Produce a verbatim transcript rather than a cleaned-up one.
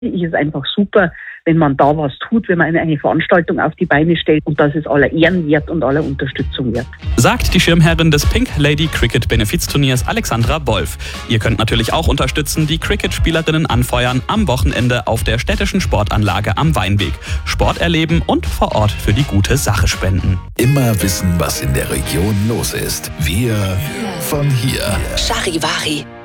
Es ist einfach super, wenn man da was tut, wenn man eine Veranstaltung auf die Beine stellt, und das ist aller Ehren wert und aller Unterstützung wert. Sagt die Schirmherrin des Pink Lady Cricket Benefizturniers Alexandra Wolf. Ihr könnt natürlich auch unterstützen, die Cricket-Spielerinnen anfeuern am Wochenende auf der städtischen Sportanlage am Weinweg. Sport erleben und vor Ort für die gute Sache spenden. Immer wissen, was in der Region los ist. Wir von hier. Charivari.